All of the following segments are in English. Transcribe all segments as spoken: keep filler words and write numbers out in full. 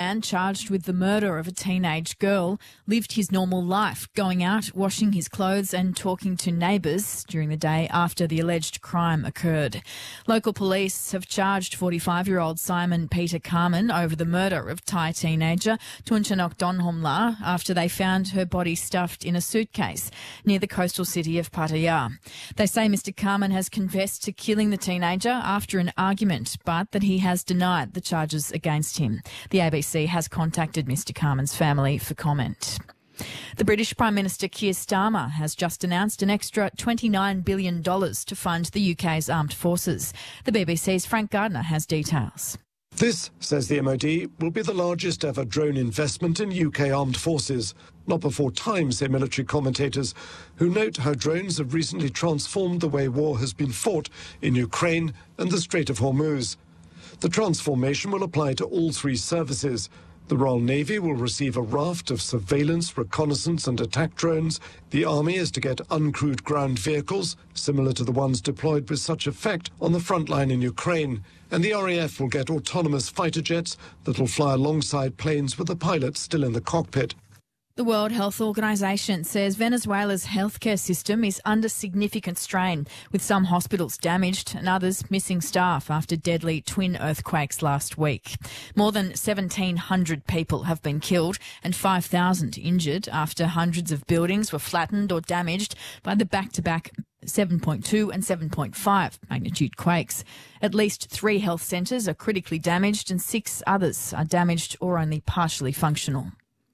man charged with the murder of a teenage girl lived his normal life, going out, washing his clothes and talking to neighbours during the day after the alleged crime occurred. Local police have charged forty-five-year-old Simon Peter Carman over the murder of Thai teenager Tunchanok Donhomla after they found her body stuffed in a suitcase near the coastal city of Pattaya. They say Mister Carman has confessed to killing the teenager after an argument, but that he has denied the charges against him. The A B C has contacted Mister Carman's family for comment. The British Prime Minister Keir Starmer has just announced an extra twenty-nine billion dollars to fund the U K's armed forces. The B B C's Frank Gardner has details. This, says the M O D, will be the largest ever drone investment in U K armed forces. Not before time, say military commentators, who note how drones have recently transformed the way war has been fought in Ukraine and the Strait of Hormuz. The transformation will apply to all three services. The Royal Navy will receive a raft of surveillance, reconnaissance and attack drones. The Army is to get uncrewed ground vehicles, similar to the ones deployed with such effect on the front line in Ukraine. And the R A F will get autonomous fighter jets that will fly alongside planes with the pilot still in the cockpit. The World Health Organization says Venezuela's healthcare system is under significant strain, with some hospitals damaged and others missing staff after deadly twin earthquakes last week. More than seventeen hundred people have been killed and five thousand injured after hundreds of buildings were flattened or damaged by the back-to-back seven point two and seven point five magnitude quakes. At least three health centres are critically damaged and six others are damaged or only partially functional.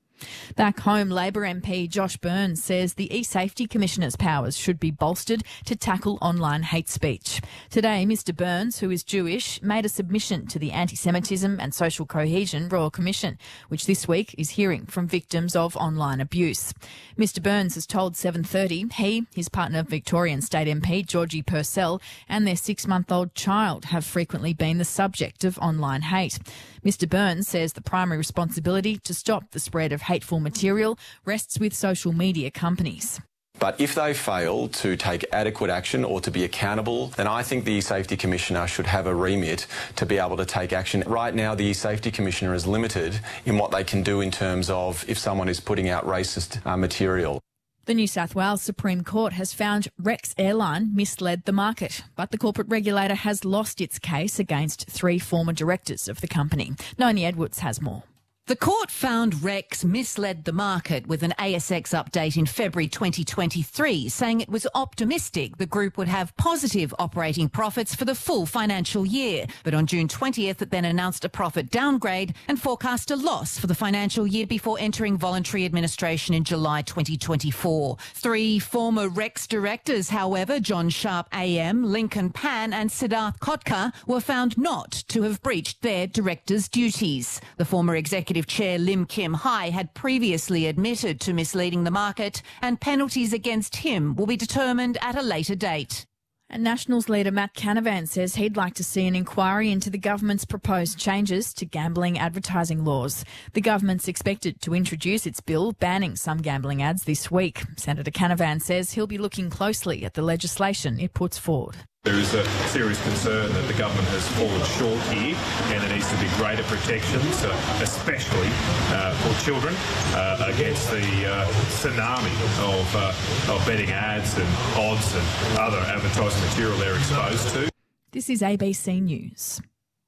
Back home, Labor M P Josh Burns says the e-Safety Commissioner's powers should be bolstered to tackle online hate speech. Today, Mr Burns, who is Jewish, made a submission to the Anti-Semitism and Social Cohesion Royal Commission, which this week is hearing from victims of online abuse. Mr Burns has told seven thirty he, his partner Victorian State M P Georgie Purcell and their six-month-old child have frequently been the subject of online hate. Mr Burns says the primary responsibility to stop the spread of hateful material rests with social media companies. But if they fail to take adequate action or to be accountable, then I think the E-Safety Commissioner should have a remit to be able to take action. Right now, the E-Safety Commissioner is limited in what they can do in terms of if someone is putting out racist uh, material. The New South Wales Supreme Court has found Rex Airline misled the market, but the corporate regulator has lost its case against three former directors of the company. Noni Edwards has more. The court found Rex misled the market with an A S X update in February twenty twenty-three, saying it was optimistic the group would have positive operating profits for the full financial year. But on June twentieth, it then announced a profit downgrade and forecast a loss for the financial year before entering voluntary administration in July twenty twenty-four. Three former Rex directors, however, John Sharp A M, Lincoln Pan and Siddharth Kotkar, were found not to have breached their directors' duties. The former executive Chair Lim Kim Hai had previously admitted to misleading the market, and penalties against him will be determined at a later date. And Nationals leader Matt Canavan says he'd like to see an inquiry into the government's proposed changes to gambling advertising laws. The government's expected to introduce its bill banning some gambling ads this week. Senator Canavan says he'll be looking closely at the legislation it puts forward. There is a serious concern that the government has fallen short here, and there needs to be greater protections, uh, especially uh, for children, uh, against the uh, tsunami of, uh, of betting ads and odds and other advertising material they're exposed to. This is A B C News.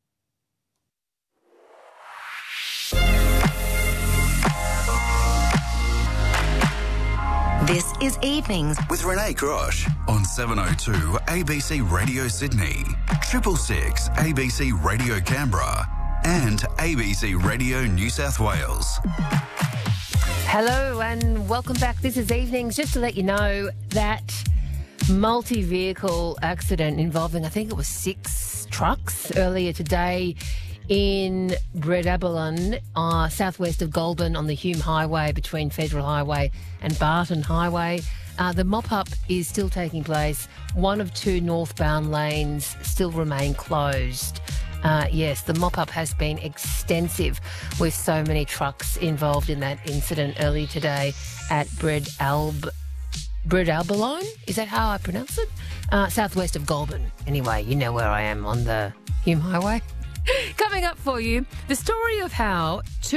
This is Evenings with Renee Grosh on seven oh two A B C Radio Sydney, triple six A B C Radio Canberra and A B C Radio New South Wales. Hello and welcome back. This is Evenings. Just to let you know that multi-vehicle accident involving, I think it was six trucks earlier today in Bredabalun, uh, southwest of Goulburn on the Hume Highway between Federal Highway and Barton Highway. Uh, the mop-up is still taking place. One of two northbound lanes still remain closed. Uh, yes, the mop-up has been extensive with so many trucks involved in that incident earlier today at Bredalb... Bredabalun? Is that how I pronounce it? Uh, southwest of Goulburn. Anyway, you know where I am on the Hume Highway. Coming up for you, the story of how two